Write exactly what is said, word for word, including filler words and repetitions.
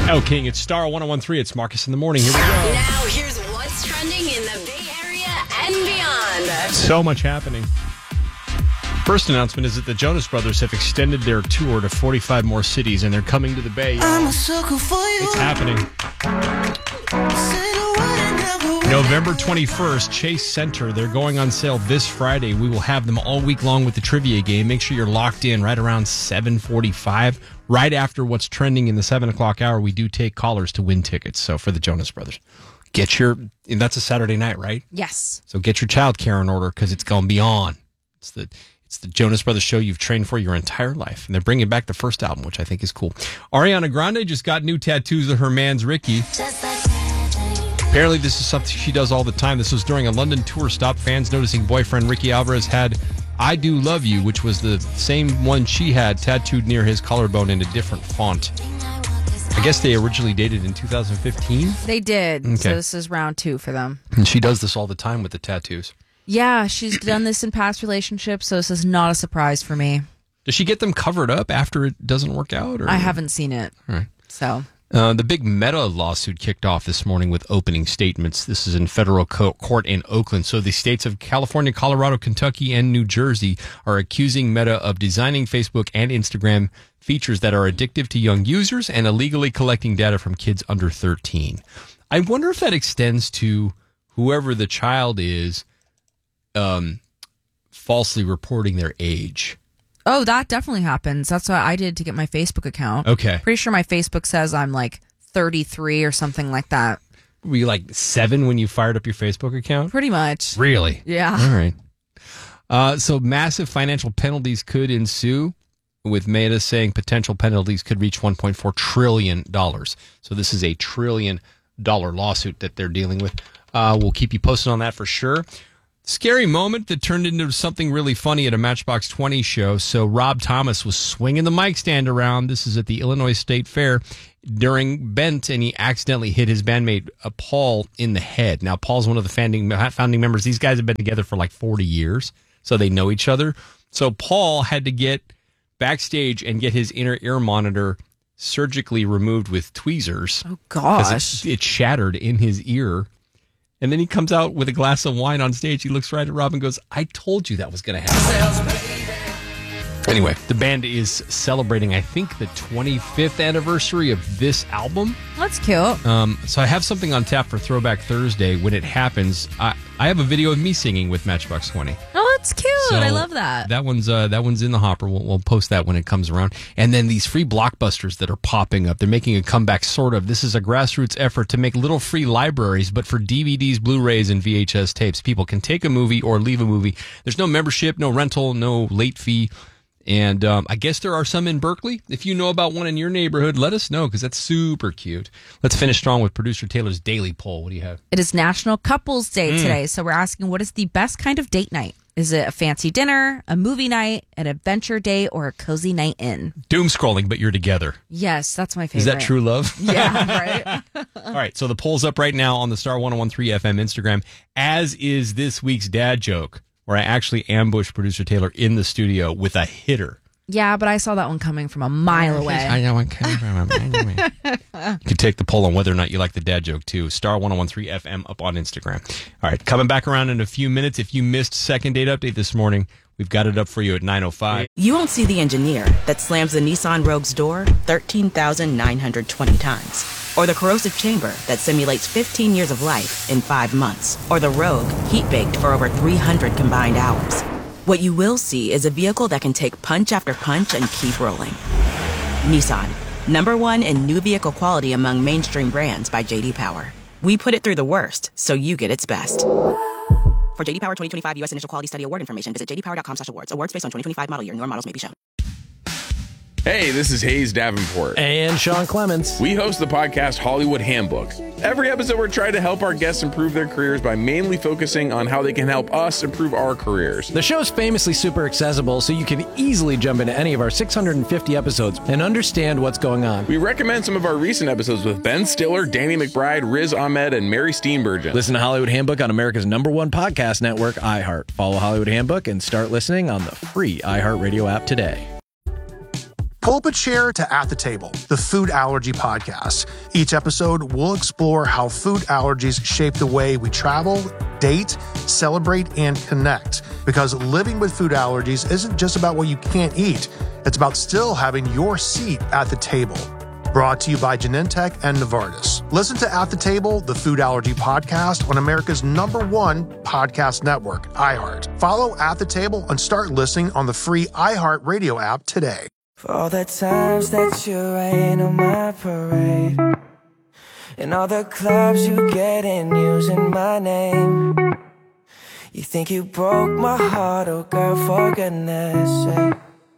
El King, it's Star one oh one point three. It's Marcus in the morning. Here we go. Now here's what's trending in the Bay Area and beyond. So much happening. First announcement is that the Jonas Brothers have extended their tour to forty-five more cities, and they're coming to the Bay. I'm a sucker for you. It's happening. November twenty-first, Chase Center. They're going on sale this Friday. We will have them all week long with the trivia game. Make sure you're locked in right around seven forty-five. Right after what's trending in the seven o'clock hour, we do take callers to win tickets. So for the Jonas Brothers, get your, and that's a Saturday night, right? Yes. So get your child care in order because it's going to be on. It's the It's the Jonas Brothers show you've trained for your entire life. And they're bringing back the first album, which I think is cool. Ariana Grande just got new tattoos of her man's Ricky. Apparently, this is something she does all the time. This was during a London tour stop. Fans noticing boyfriend Ricky Alvarez had I Do Love You, which was the same one she had tattooed near his collarbone in a different font. I guess they originally dated in two thousand fifteen. They did. Okay. So this is round two for them. And she does this all the time with the tattoos. Yeah, she's done this in past relationships, so this is not a surprise for me. Does she get them covered up after it doesn't work out? Or? I haven't seen it. All right. So... Uh, the big Meta lawsuit kicked off this morning with opening statements. This is in federal co- court in Oakland. So the states of California, Colorado, Kentucky, and New Jersey are accusing Meta of designing Facebook and Instagram features that are addictive to young users and illegally collecting data from kids under thirteen. I wonder if that extends to whoever the child is um, falsely reporting their age. Oh, that definitely happens. That's what I did to get my Facebook account. Okay. Pretty sure my Facebook says I'm like thirty-three or something like that. Were you like seven when you fired up your Facebook account? Pretty much. Really? Yeah. All right. Uh, so massive financial penalties could ensue, with Meta saying potential penalties could reach one point four trillion dollars. So this is a trillion dollar lawsuit that they're dealing with. Uh, we'll keep you posted on that for sure. Scary moment that turned into something really funny at a Matchbox twenty show. So Rob Thomas was swinging the mic stand around. This is at the Illinois State Fair during Bent, and he accidentally hit his bandmate uh, Paul in the head. Now, Paul's one of the founding, founding members. These guys have been together for like forty years, so they know each other. So Paul had to get backstage and get his inner ear monitor surgically removed with tweezers. Oh, gosh. It, it shattered in his ear. And then he comes out with a glass of wine on stage. He looks right at Rob and goes, I told you that was going to happen. Anyway, the band is celebrating, I think, the twenty-fifth anniversary of this album. That's cute. Um, so I have something on tap for Throwback Thursday. When it happens, I, I have a video of me singing with Matchbox twenty. Oh, that's cute. So I love that. That one's uh, that one's in the hopper. We'll, we'll post that when it comes around. And then these free blockbusters that are popping up. They're making a comeback, sort of. This is a grassroots effort to make little free libraries, but for D V Ds, Blu-rays, and V H S tapes. People can take a movie or leave a movie. There's no membership, no rental, no late fee. And um, I guess there are some in Berkeley. If you know about one in your neighborhood, let us know because that's super cute. Let's finish strong with producer Taylor's daily poll. What do you have? It is National Couples Day Mm. today, so we're asking, what is the best kind of date night? Is it a fancy dinner, a movie night, an adventure day, or a cozy night in? Doom scrolling, but you're together. Yes, that's my favorite. Is that true love? Yeah, right? All right, so the poll's up right now on the Star one oh one point three F M Instagram, as is this week's dad joke, where I actually ambushed producer Taylor in the studio with a hitter. Yeah, but I saw that one coming from a mile away. I know I'm coming from a mile away. You can take the poll on whether or not you like the dad joke, too. Star one oh one point three F M up on Instagram. All right, coming back around in a few minutes. If you missed Second Date Update this morning, we've got it up for you at nine oh five. You won't see the engineer that slams the Nissan Rogue's door thirteen thousand nine hundred twenty times. Or the corrosive chamber that simulates fifteen years of life in five months. Or the Rogue heat-baked for over three hundred combined hours. What you will see is a vehicle that can take punch after punch and keep rolling. Nissan, number one in new vehicle quality among mainstream brands by J D Power. We put it through the worst, so you get its best. For J D Power twenty twenty-five U S Initial Quality Study Award information, visit j d power dot com slash awards. Awards based on twenty twenty-five model year. Newer models may be shown. Hey, this is Hayes Davenport. And Sean Clements. We host the podcast Hollywood Handbook. Every episode, we're trying to help our guests improve their careers by mainly focusing on how they can help us improve our careers. The show's famously super accessible, so you can easily jump into any of our six hundred fifty episodes and understand what's going on. We recommend some of our recent episodes with Ben Stiller, Danny McBride, Riz Ahmed, and Mary Steenburgen. Listen to Hollywood Handbook on America's number one podcast network, iHeart. Follow Hollywood Handbook and start listening on the free iHeartRadio app today. Pull up a chair to At the Table, the food allergy podcast. Each episode, we'll explore how food allergies shape the way we travel, date, celebrate, and connect. Because living with food allergies isn't just about what you can't eat. It's about still having your seat at the table. Brought to you by Genentech and Novartis. Listen to At the Table, the food allergy podcast on America's number one podcast network, iHeart. Follow At the Table and start listening on the free iHeart Radio app today. For all the times that you rain on my parade, and all the clubs you get in using my name. You think you broke my heart, oh girl, for goodness sake.